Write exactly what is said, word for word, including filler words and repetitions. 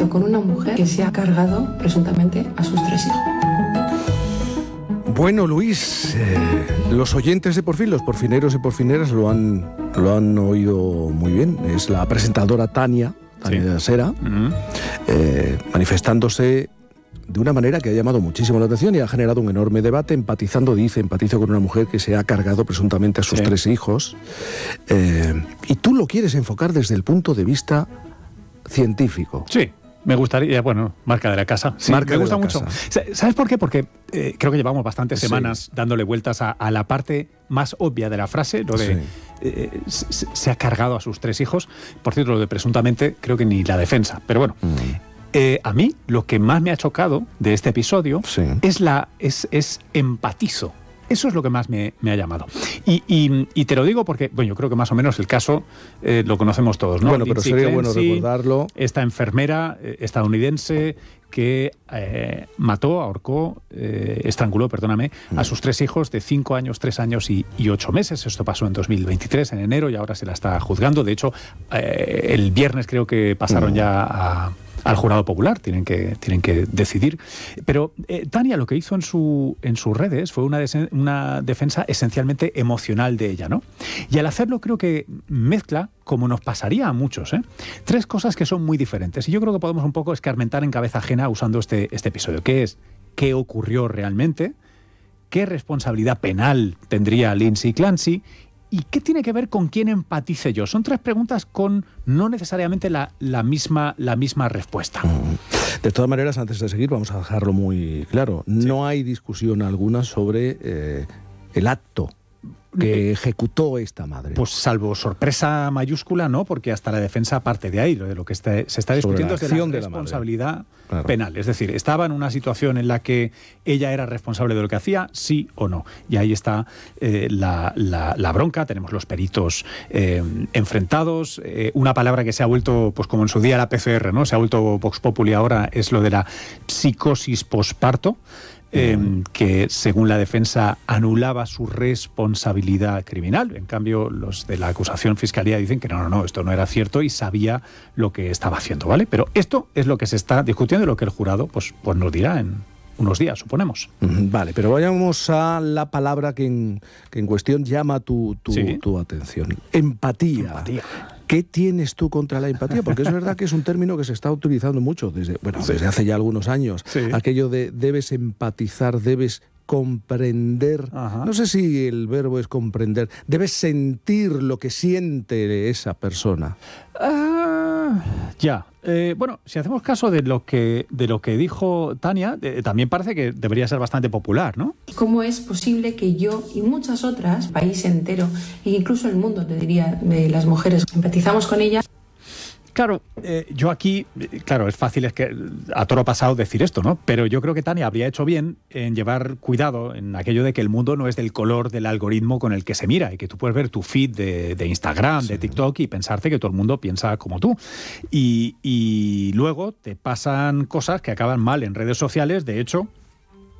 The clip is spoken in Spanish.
empatizo con una mujer que se ha cargado presuntamente a sus tres hijos. Bueno, Luis, eh, los oyentes de Por Fin, los porfineros y porfineras lo han, lo han oído muy bien. Es la presentadora Tania, Tania Sí. de la Sera, Uh-huh. eh, manifestándose de una manera que ha llamado muchísimo la atención y ha generado un enorme debate, empatizando, dice, empatizo con una mujer que se ha cargado presuntamente a sus Sí. tres hijos. Eh, y tú lo quieres enfocar desde el punto de vista científico. Sí, me gustaría, bueno, marca de la casa. Sí, Marca me de gusta la mucho. casa. ¿Sabes por qué? Porque eh, creo que llevamos bastantes Sí. semanas dándole vueltas a, a la parte más obvia de la frase, lo de Sí. eh, se, se ha cargado a sus tres hijos. Por cierto, lo de presuntamente, creo que ni la defensa. Pero bueno, Mm. eh, a mí lo que más me ha chocado de este episodio Sí. es la es, es empatizo. Eso es lo que más me, me ha llamado. Y, y, y te lo digo porque, bueno, yo creo que más o menos el caso eh, lo conocemos todos, ¿no? Bueno, pero Lindsay sería bueno Clancy, recordarlo. esta enfermera eh, estadounidense que eh, mató, ahorcó, eh, estranguló, perdóname, Mm. a sus tres hijos de cinco años, tres años y, y ocho meses. Esto pasó en dos mil veintitrés, en enero, y ahora se la está juzgando. De hecho, eh, el viernes creo que pasaron Mm. ya a... al jurado popular, tienen que, tienen que decidir. Pero eh, Tania lo que hizo en, su, en sus redes fue una, desen- una defensa esencialmente emocional de ella, ¿no? Y al hacerlo creo que mezcla, como nos pasaría a muchos, ¿eh? tres cosas que son muy diferentes. Y yo creo que podemos un poco escarmentar en cabeza ajena usando este, este episodio, que es qué ocurrió realmente, qué responsabilidad penal tendría Lindsay Clancy y qué tiene que ver con quién empatice yo. Son tres preguntas con no necesariamente la, la, misma, la misma respuesta. De todas maneras, antes de seguir, vamos a dejarlo muy claro. No hay discusión alguna sobre eh, el acto que ejecutó esta madre. Pues salvo sorpresa mayúscula, ¿no? Porque hasta la defensa parte de ahí. De lo que está, se está discutiendo es de la acción de la responsabilidad Claro. penal. Es decir, estaba en una situación en la que ella era responsable de lo que hacía, sí o no. Y ahí está eh, la, la, la bronca. Tenemos los peritos eh, enfrentados. Eh, una palabra que se ha vuelto, pues como en su día la P C R, ¿no? Se ha vuelto Vox Populi ahora, es lo de la psicosis posparto. Eh, que según la defensa anulaba su responsabilidad criminal. En cambio, los de la acusación fiscalía dicen que no, no, no, esto no era cierto y sabía lo que estaba haciendo, ¿vale? Pero esto es lo que se está discutiendo y lo que el jurado pues, pues nos dirá en unos días, suponemos. Vale, pero vayamos a la palabra que en, que en cuestión llama tu, tu, Sí. tu atención. Empatía. Empatía. ¿Qué tienes tú contra la empatía? Porque es verdad que es un término que se está utilizando mucho desde, bueno, Sí. desde hace ya algunos años. Sí. Aquello de debes empatizar, debes comprender. Ajá. No sé si el verbo es comprender. Debes sentir lo que siente esa persona. Ah, ya. Eh, bueno, si hacemos caso de lo que, de lo que dijo Tania, eh, también parece que debería ser bastante popular, ¿no? ¿Cómo es posible que yo y muchas otras, país entero, e incluso el mundo, te diría, de las mujeres, empatizamos con ellas? Claro, eh, yo aquí, eh, claro, es fácil es que a toro pasado decir esto, ¿no? Pero yo creo que Tania habría hecho bien en llevar cuidado en aquello de que el mundo no es del color del algoritmo con el que se mira y que tú puedes ver tu feed de, de Instagram, sí. de TikTok y pensarte que todo el mundo piensa como tú. Y, y luego te pasan cosas que acaban mal en redes sociales. De hecho,